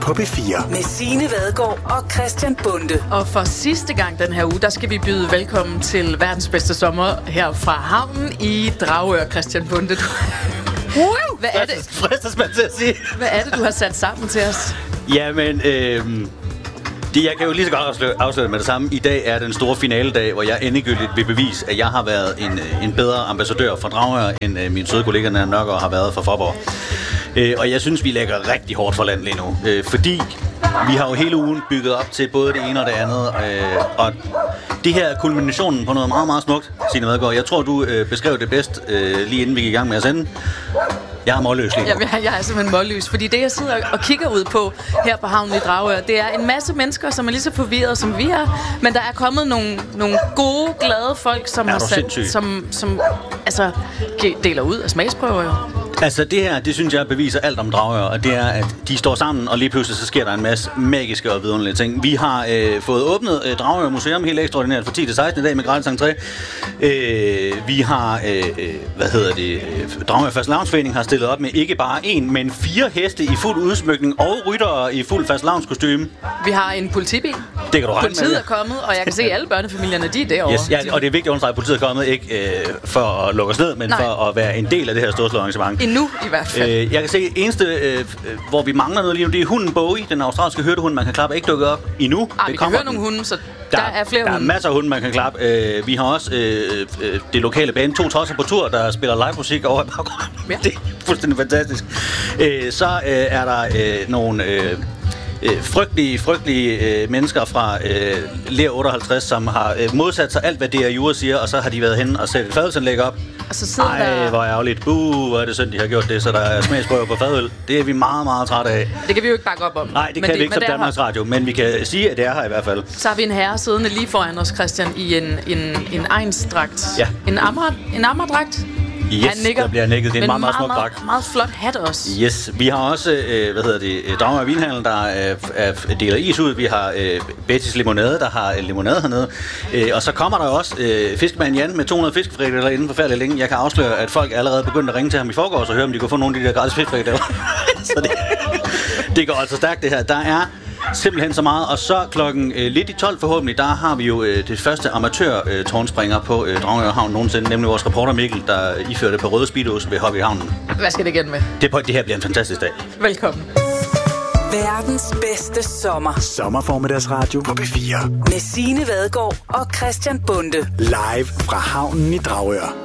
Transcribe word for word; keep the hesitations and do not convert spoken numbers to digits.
på P fire. Med Signe Vadgaard og Christian Bonde. Og for sidste gang den her uge, der skal vi byde velkommen til verdens bedste sommer her fra havnen i Dragør, Christian Bonde. Wow! Hvad er det? Fristes man til at sige. Hvad er det, du har sat sammen til os? Jamen, øh, det, jeg kan jo lige så godt afsløre, afsløre med det samme. I dag er den store finaledag, hvor jeg endegyldigt vil bevise, at jeg har været en, en bedre ambassadør for Dragør, end øh, min søde kollega Nana Nørgaard har været for Faaborg. Øh, og jeg synes, vi lægger rigtig hårdt for land lige nu. Øh, fordi vi har jo hele ugen bygget op til både det ene og det andet. Øh, og det her er kulminationen på noget meget, meget smukt, Signe Vadgaard. Jeg tror, du øh, beskrev det bedst, øh, lige inden vi gik i gang med at sende. Jeg er målløs lige nu. Jamen, jeg, jeg er simpelthen målløs, fordi det, jeg sidder og kigger ud på her på havnen i Dragør, det er en masse mennesker, som er lige så forvirrede, som vi er. Men der er kommet nogle, nogle gode, glade folk, som Er har du sat, sindssyg? som, som altså, deler ud af smagsprøver jo. Altså det her, det synes jeg beviser alt om Dragør, og det er, at de står sammen, og lige pludselig så sker der en masse magiske og vidunderlige ting. Vi har øh, fået åbnet øh, Dragør Museum helt ekstraordinært fra ti til seksten i dag med gratis entré. Øh, vi har, øh, hvad hedder det, øh, Dragør Fastelavnsforening har stillet op med ikke bare en, men fire heste i fuld udsmykning og ryttere i fuld fastelavnskostyme. Vi har en politibil. Det kan du regne med. Politiet er kommet, og jeg kan se, at alle børnefamilierne, de er derovre. Yes, ja, og det er vigtigt at understrege, at politiet er kommet ikke øh, for at lukke os ned, men Nej. for at være en del af det her storslåede arrangement. Endnu i hvert fald. Øh, jeg kan se, eneste, øh, hvor vi mangler noget lige nu, det er hunden Bowie, den australske hyrdehund, man kan klappe, ikke dukket op endnu. Ah, det vi kan høre nogle hunde, så der, der er flere der hunde. Der er masser af hunde, man kan klappe. Øh, vi har også øh, øh, det lokale band, To Tosser på Tur, der spiller live musik over i baggrunden. Ja. Det er fuldstændig fantastisk. Øh, så øh, er der øh, nogle... Øh, Øh, frygtelige, frygtelige øh, mennesker fra øh, Ler otteoghalvtreds, som har øh, modsat sig alt, hvad D R Jura siger, og så har de været hen og sætte et fadelsanlæg op. Og så sidder Ej, der... hvor ærgerligt. Buh, hvor er det synd, de har gjort det, så der er smagsprøver på fadøl. Det er vi meget, meget trætte af. Det kan vi jo ikke bakke op om. Nej, det men kan det, vi ikke som men Danmarks Radio, men vi kan sige, at det er her i hvert fald. Så har vi en herre siddende lige foran os, Christian, i en, en, en egnsdragt. Ja. En ammer, en ammerdragt. Yes, Han nikker. der bliver nikket. Det er en meget, meget smuk meget, dragt. meget, meget flot hat også. Yes, vi har også, øh, hvad hedder det, Dragør Vinhandel, der er, er, deler is ud. Vi har øh, Bettys Limonade, der har øh, limonade hernede. Øh, og så kommer der også øh, Fiskemand Jan med to hundrede fiskefrikadeller inden forfærdeligt længe. Jeg kan afsløre, at folk er allerede begyndt at ringe til ham i forgårs og høre, om de kunne få nogle af de der gratis fiskefrikadeller. Så det, det går altså stærkt, det her. Der er simpelthen så meget. Og så klokken øh, lidt i tolv forhåbentlig, der har vi jo øh, det første amatør-tårnspringer øh, på øh, Dragør Havn nogensinde, nemlig vores reporter Mikkel, der iførte på røde speedos ved Hobby Havnen. Hvad skal det igen med? Det, på, det her bliver en fantastisk dag. Velkommen. Verdens bedste sommer. Sommerformiddagsradio på P fire. Med Signe Vadgaard og Christian Bonde. Live fra havnen i Dragør.